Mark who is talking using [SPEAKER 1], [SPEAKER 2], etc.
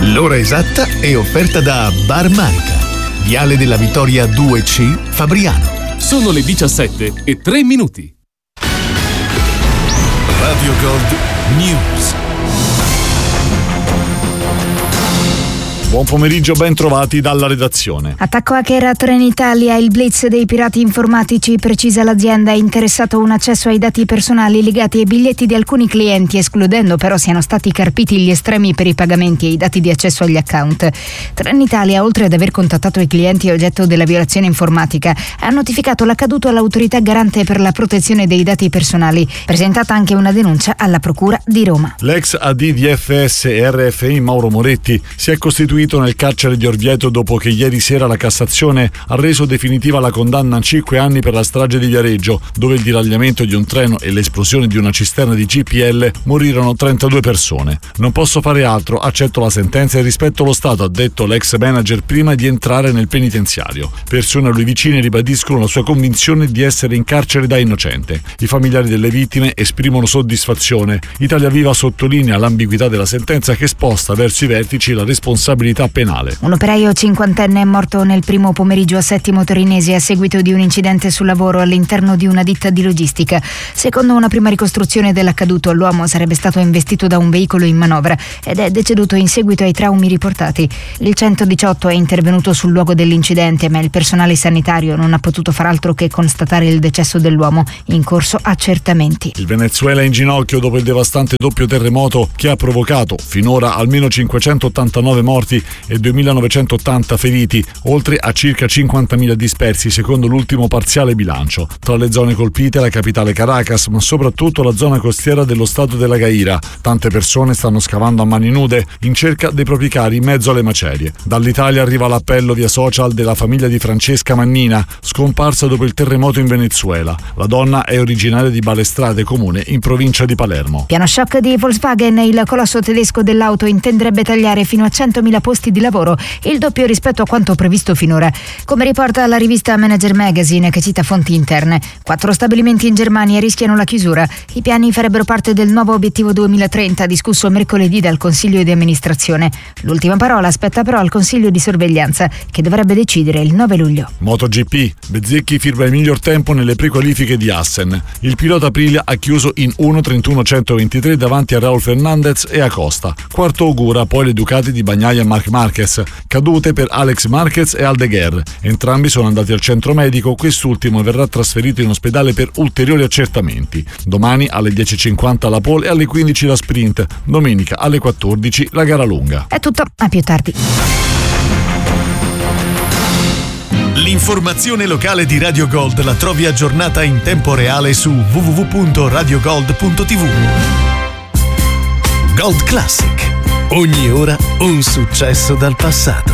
[SPEAKER 1] L'ora esatta è offerta da Bar Manica, Viale della Vittoria 2C, Fabriano.
[SPEAKER 2] Sono le 17:03.
[SPEAKER 1] Radio Gold News.
[SPEAKER 3] Buon pomeriggio, ben trovati dalla redazione.
[SPEAKER 4] Attacco hacker a Trenitalia, il blitz dei pirati informatici, precisa l'azienda, ha interessato un accesso ai dati personali legati ai biglietti di alcuni clienti, escludendo però siano stati carpiti gli estremi per i pagamenti e i dati di accesso agli account. Trenitalia, oltre ad aver contattato i clienti oggetto della violazione informatica, ha notificato l'accaduto all'autorità garante per la protezione dei dati personali, presentata anche una denuncia alla Procura di Roma.
[SPEAKER 3] L'ex AD di FS e RFI Mauro Moretti si è costituito nel carcere di Orvieto dopo che ieri sera la Cassazione ha reso definitiva la condanna a 5 anni per la strage di Viareggio, dove il deragliamento di un treno e l'esplosione di una cisterna di GPL morirono 32 persone. Non posso fare altro, accetto la sentenza e rispetto lo Stato, ha detto l'ex manager prima di entrare nel penitenziario. Persone a lui vicine ribadiscono la sua convinzione di essere in carcere da innocente. I familiari delle vittime esprimono soddisfazione. Italia Viva sottolinea l'ambiguità della sentenza che sposta verso i vertici la responsabilità penale.
[SPEAKER 4] Un operaio cinquantenne è morto nel primo pomeriggio a Settimo Torinese a seguito di un incidente sul lavoro all'interno di una ditta di logistica. Secondo una prima ricostruzione dell'accaduto, l'uomo sarebbe stato investito da un veicolo in manovra ed è deceduto in seguito ai traumi riportati. Il 118 è intervenuto sul luogo dell'incidente, ma il personale sanitario non ha potuto far altro che constatare il decesso dell'uomo, in corso accertamenti.
[SPEAKER 3] Il Venezuela è in ginocchio dopo il devastante doppio terremoto che ha provocato finora almeno 589 morti e 2.980 feriti, oltre a circa 50.000 dispersi secondo l'ultimo parziale bilancio. Tra le zone colpite la capitale Caracas, ma soprattutto la zona costiera dello stato della Gaira. Tante persone stanno scavando a mani nude in cerca dei propri cari in mezzo alle macerie. Dall'Italia arriva l'appello via social della famiglia di Francesca Mannina, scomparsa dopo il terremoto in Venezuela. La donna è originaria di Balestrate, comune in provincia di Palermo.
[SPEAKER 4] Piano shock di Volkswagen, il colosso tedesco dell'auto intenderebbe tagliare fino a 100.000 posti di lavoro, il doppio rispetto a quanto previsto finora. Come riporta la rivista Manager Magazine, che cita fonti interne, 4 stabilimenti in Germania rischiano la chiusura. I piani farebbero parte del nuovo obiettivo 2030 discusso mercoledì dal Consiglio di amministrazione. L'ultima parola spetta però al Consiglio di sorveglianza, che dovrebbe decidere il 9 luglio.
[SPEAKER 3] MotoGP, Bezzecchi firma il miglior tempo nelle prequalifiche di Assen. Il pilota Aprilia ha chiuso in 1:31.123 davanti a Raul Fernandez e Acosta. Quarto augura poi le Ducati di Bagnaia e Marc Marquez, cadute per Alex Marquez e Aldeguer. Entrambi sono andati al centro medico, quest'ultimo verrà trasferito in ospedale per ulteriori accertamenti. Domani alle 10:50 la pole e alle 15 la sprint. Domenica alle 14 la gara lunga.
[SPEAKER 4] È tutto, a più tardi.
[SPEAKER 1] L'informazione locale di Radio Gold la trovi aggiornata in tempo reale su www.radiogold.tv. Gold Classic. Ogni ora un successo dal passato.